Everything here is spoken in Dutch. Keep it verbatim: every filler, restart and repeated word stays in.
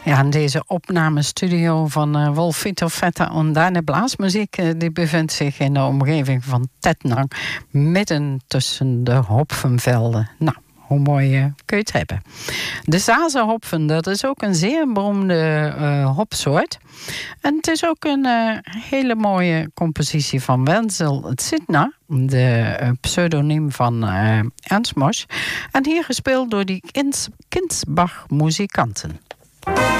Ja, en deze opnamestudio van uh, Wolfito Vetta Ondane Blaasmuziek uh, die bevindt zich in de omgeving van Tettnang, midden tussen de hopvenvelden. Nou, hoe mooi uh, kun je het hebben. De Zazenhopfen, dat is ook een zeer beroemde uh, hopsoort. En het is ook een uh, hele mooie compositie van Wenzel Zitner, de uh, pseudoniem van uh, Ernst Mosch. En hier gespeeld door die Kinsbach muzikanten.